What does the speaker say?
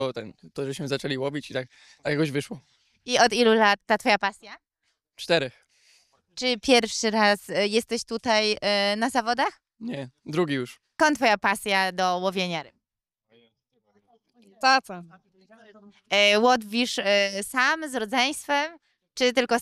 to żeśmy zaczęli łowić i tak jakoś wyszło. I od ilu lat ta twoja pasja? 4. Czy pierwszy raz jesteś tutaj na zawodach? Nie, drugi już. Skąd twoja pasja do łowienia ryb? Tata. Łowisz sam z rodzeństwem, czy tylko